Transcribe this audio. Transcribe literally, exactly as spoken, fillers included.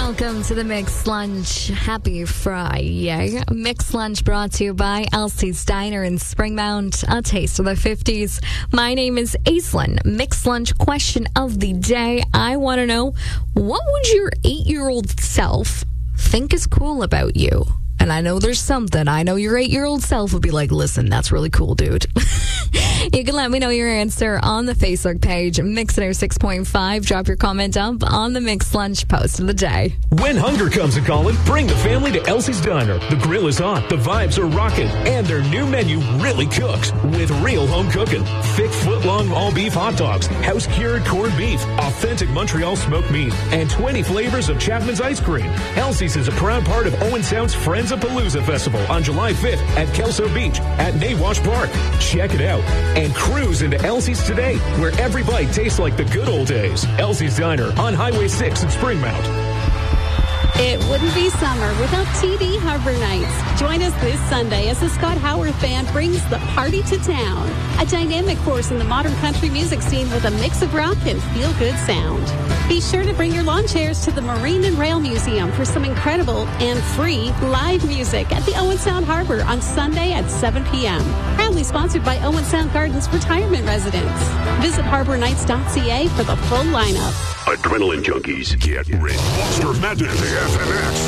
Welcome to the Mixed Lunch. Happy Friday. Mixed Lunch brought to you by Elsie's Diner in Springmount. A taste of the fifties. My name is Aislinn. Mixed Lunch question of the day. I want to know, what would your eight-year-old self think is cool about you? And I know there's something. I know your eight-year-old self would be like, listen, that's really cool, dude. You can let me know your answer on the Facebook page, Mixer six point five. Drop your comment up on the Mixed Lunch post of the day. When hunger comes a calling, bring the family to Elsie's Diner. The grill is on, the vibes are rocking, and their new menu really cooks with real home cooking. Thick foot-long all-beef hot dogs, house-cured corned beef, authentic Montreal smoked meat, and twenty flavors of Chapman's ice cream. Elsie's is a proud part of Owen Sound's Friends of Palooza Festival on July fifth at Kelso Beach at Nawash Park. Check it out and cruise into Elsie's today, where every bite tastes like the good old days. Elsie's Diner on Highway six in Springmount. It wouldn't be summer without T D Harbor Nights. Join us this Sunday as the Scott Howarth Band brings the party to town. A dynamic force in the modern country music scene with a mix of rock and feel-good sound. Be sure to bring your lawn chairs to the Marine and Rail Museum for some incredible and free live music at the Owen Sound Harbor on Sunday at seven p.m. Proudly sponsored by Owen Sound Gardens Retirement Residents. Visit harbor nights dot c a for the full lineup. Adrenaline junkies, get ready. Monster Madness A F M X.